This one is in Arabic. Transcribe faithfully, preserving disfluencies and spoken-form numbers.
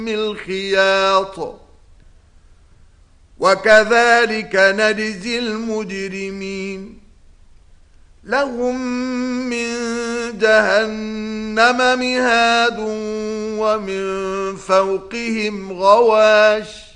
الخياط وكذلك نجزي المجرمين لهم من جهنم مهاد ومن فوقهم غواش